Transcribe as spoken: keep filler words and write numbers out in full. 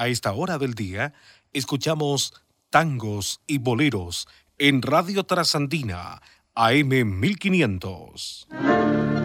A esta hora del día, escuchamos tangos y boleros en Radio Trasandina, A M mil quinientos.